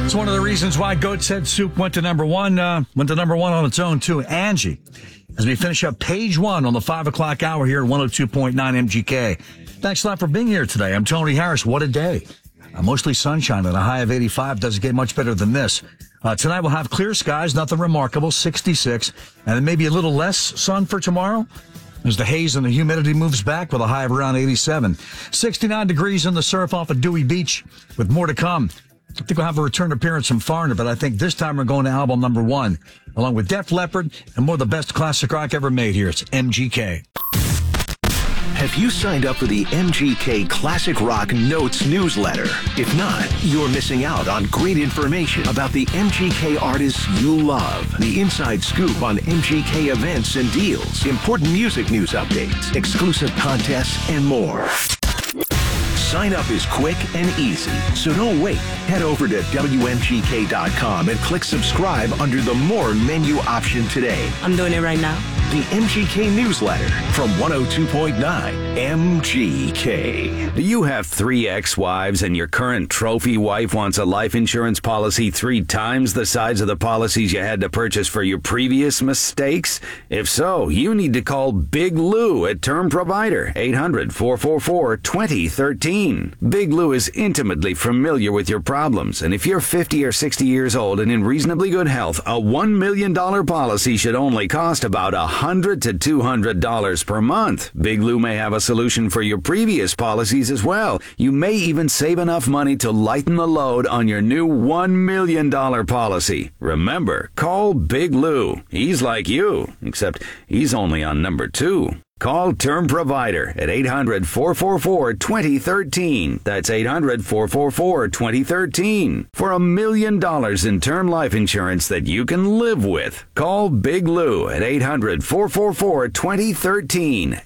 It's one of the reasons why Goat's Head Soup went to number one on its own, too. Angie, as we finish up page one on the 5 o'clock hour here at 102.9 MGK. Thanks a lot for being here today. I'm Tony Harris. What a day. Mostly sunshine and a high of 85. Doesn't get much better than this. Tonight we'll have clear skies, nothing remarkable, 66, and then maybe a little less sun for tomorrow as the haze and the humidity moves back with a high of around 87. 69 degrees in the surf off of Dewey Beach with more to come. I think we'll have a return appearance from Foreigner, but I think this time we're going to album number one, along with Def Leppard and more of the best classic rock ever made here. It's MGK. Have you signed up for the MGK Classic Rock Notes newsletter? If not, you're missing out on great information about the MGK artists you love, the inside scoop on MGK events and deals, important music news updates, exclusive contests, and more. Sign up is quick and easy, so don't wait. Head over to WMGK.com and click subscribe under the More menu option today. I'm doing it right now. The MGK newsletter from 102.9 MGK. Do you have 3 ex-wives and your current trophy wife wants a life insurance policy 3 times the size of the policies you had to purchase for your previous mistakes? If so, you need to call Big Lou at Term Provider, 800-444-2013. Big Lou is intimately familiar with your problems, and if you're 50 or 60 years old and in reasonably good health, a $1 million policy should only cost about $100 to $200 per month. Big Lou may have a solution for your previous policies as well. You may even save enough money to lighten the load on your new $1 million policy. Remember, call Big Lou. He's like you, except he's only on number 2. Call Term Provider at 800-444-2013. That's 800-444-2013 for $1 million in term life insurance that you can live with. Call Big Lou at 800-444-2013.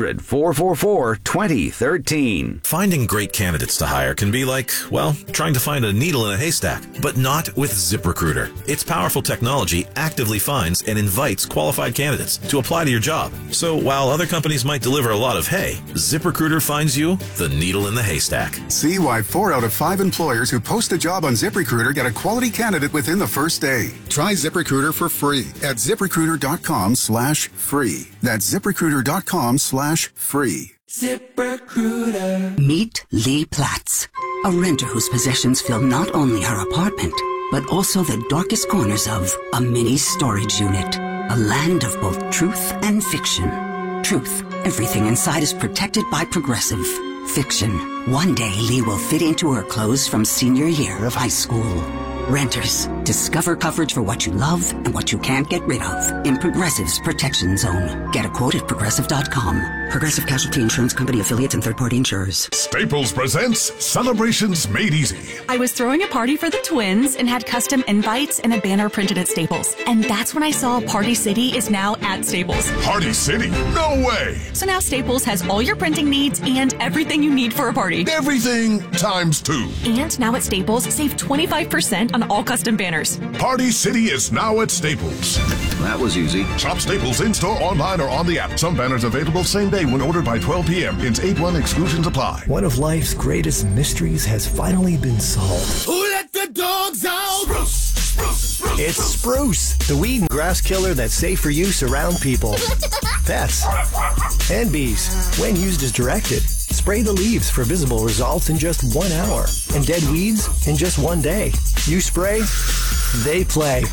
800-444-2013. Finding great candidates to hire can be like, well, trying to find a needle in a haystack, but not with ZipRecruiter. Its powerful technology actively finds and invites qualified candidates to apply to your job. So while other companies might deliver a lot of hay, ZipRecruiter finds you the needle in the haystack. See why 4 out of 5 employers who post a job on ZipRecruiter get a quality candidate within the first day. Try ZipRecruiter for free at ZipRecruiter.com/free. That's ZipRecruiter.com/free. ZipRecruiter. Meet Lee Platz, a renter whose possessions fill not only her apartment, but also the darkest corners of a mini storage unit. A land of both truth and fiction. Truth, everything inside is protected by Progressive. Fiction, one day Lee will fit into her clothes from senior year of high school. Renters, discover coverage for what you love and what you can't get rid of in Progressive's Protection Zone. Get a quote at Progressive.com. Progressive Casualty Insurance Company affiliates and third-party insurers. Staples presents Celebrations Made Easy. I was throwing a party for the twins and had custom invites and a banner printed at Staples. And that's when I saw Party City is now at Staples. Party City? No way! So now Staples has all your printing needs and everything you need for a party. Everything times 2. And now at Staples, save 25% on all custom banners. Party City is now at Staples. That was easy. Shop Staples in-store, online, or on the app. Some banners available same day when ordered by 12 p.m. Hence 8-1 exclusions apply. One of life's greatest mysteries has finally been solved. Who let the dogs out? Spruce. It's Spruce, the weed and grass killer that's safe for use around people, pets, and bees. When used as directed, spray the leaves for visible results in just 1 hour, and dead weeds in just 1 day. You spray, they play.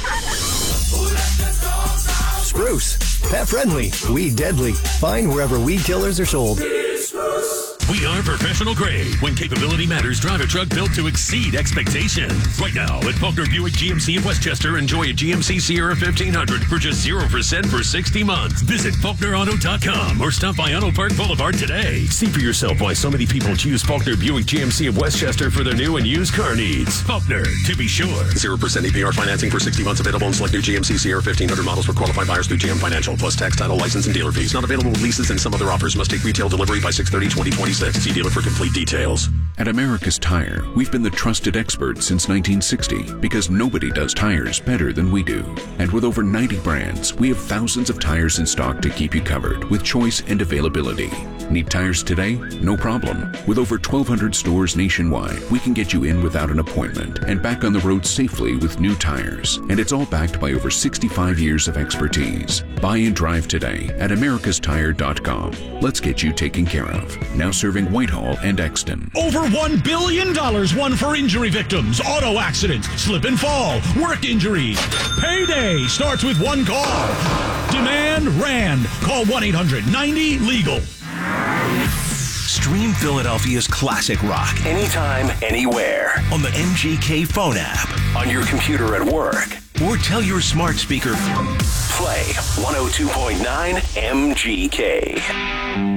Spruce, pet friendly, weed deadly. Find wherever weed killers are sold. We are professional grade. When capability matters, drive a truck built to exceed expectations. Right now, at Faulkner Buick GMC in Westchester, enjoy a GMC Sierra 1500 for just 0% for 60 months. Visit FaulknerAuto.com or stop by Auto Park Boulevard today. See for yourself why so many people choose Faulkner Buick GMC of Westchester for their new and used car needs. Faulkner, to be sure. 0% APR financing for 60 months available on select new GMC Sierra 1500 models for qualified buyers through GM Financial, plus tax, title, license, and dealer fees. Not available with leases and some other offers. Must take retail delivery by 6/30/2026. See dealer for complete details. At America's Tire, we've been the trusted experts since 1960 because nobody does tires better than we do. And with over 90 brands, we have thousands of tires in stock to keep you covered with choice and availability. Need tires today? No problem. With over 1,200 stores nationwide, we can get you in without an appointment and back on the road safely with new tires. And it's all backed by over 65 years of expertise. Buy and drive today at americastire.com. Let's get you taken care of. Now serving Whitehall and Exton. Over $1 billion won for injury victims, auto accidents, slip and fall, work injuries. Payday starts with one call. Demand RAND. Call 1-800-90-LEGAL. Stream Philadelphia's classic rock anytime, anywhere on the MGK phone app, on your computer at work, or tell your smart speaker, play 102.9 MGK.